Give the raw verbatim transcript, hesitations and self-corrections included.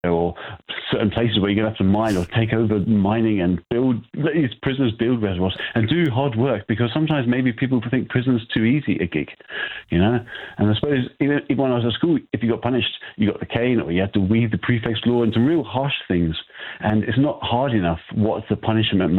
or certain places where you're going to have to mine or take over mining and build, let these prisoners build reservoirs and do hard work, because sometimes maybe people think prison's too easy a gig, you know? And I suppose even, even when I was at school, if you got punished, you got the cane, or you had to weave the prefix law into real harsh things. And it's not hard enough what the punishment